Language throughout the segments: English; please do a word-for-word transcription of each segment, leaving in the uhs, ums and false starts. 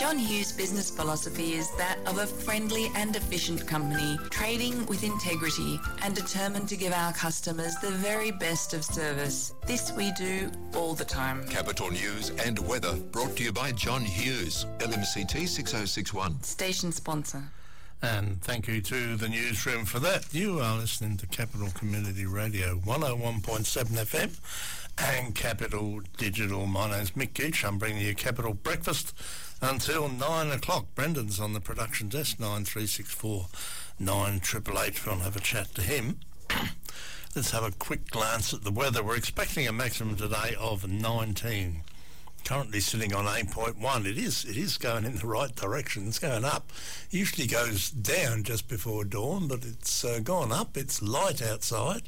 John Hughes' business philosophy is that of a friendly and efficient company, trading with integrity and determined to give our customers the very best of service. This we do all the time. Capital News and weather brought to you by John Hughes, L M C T six oh six one. Station sponsor. And thank you to the newsroom for that. You are listening to Capital Community Radio one oh one point seven F M and Capital Digital. My name's Mick Geach. I'm bringing you Capital Breakfast until nine o'clock. Brendan's on the production desk, nine three six four nine eight eight eight if you want to have a chat to him. Let's have a quick glance at the weather. We're expecting a maximum today of nineteen. Currently sitting on eight point one. It is it is going in the right direction. It's going up. Usually goes down just before dawn, but it's uh, gone up. It's light outside.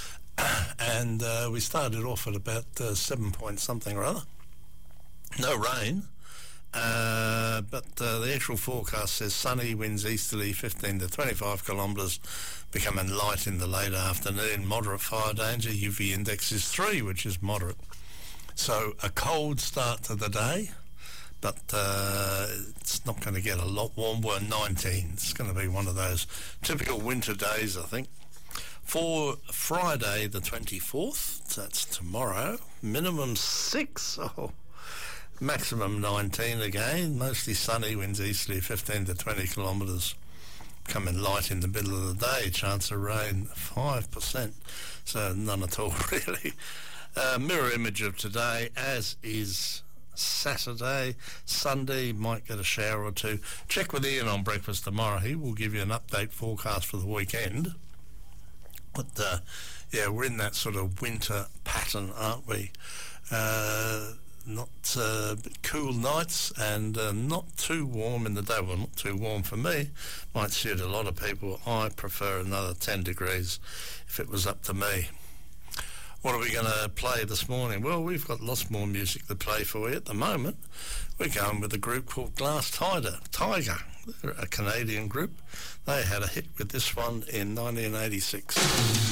And uh, we started off at about uh, seven point something or other. No rain. Uh, but uh, the actual forecast says sunny, winds easterly fifteen to twenty-five kilometres, becoming light in the late afternoon. Moderate fire danger. U V index is three, which is moderate. So a cold start to the day, but uh, it's not going to get a lot warmer. nineteen. It's going to be one of those typical winter days, I think. For Friday the twenty-fourth, that's tomorrow, minimum six, oh, maximum nineteen again, mostly sunny, winds easterly fifteen to twenty kilometres, coming light in the middle of the day, chance of rain five percent, so none at all really. Uh, mirror image of today, as is Saturday. Sunday, might get a shower or two. Check with Ian on breakfast tomorrow. He will give you an update forecast for the weekend. But, uh, yeah, we're in that sort of winter pattern, aren't we? Uh, not uh, cool nights and uh, not too warm in the day. Well, not too warm for me. Might suit a lot of people. I prefer another ten degrees if it was up to me. What are we going to play this morning? Well, we've got lots more music to play for you at the moment. We're going with a group called Glass Tiger. Tiger, they're a Canadian group. They had a hit with this one in nineteen eighty-six.